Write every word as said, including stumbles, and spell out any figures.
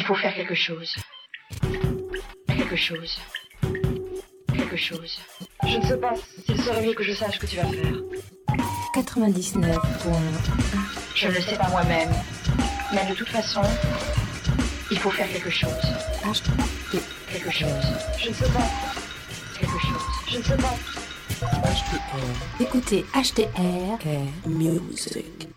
Il faut faire quelque chose. Quelque chose. Quelque chose. Je ne sais pas s'il serait mieux que je sache ce que tu vas faire. quatre-vingt-dix-neuf point un. Je ne le sais pas moi-même. Mais de toute façon, il faut faire quelque chose. H T Quelque chose. Je ne sais pas. Quelque chose. Je ne sais pas. Écoutez H T R Music.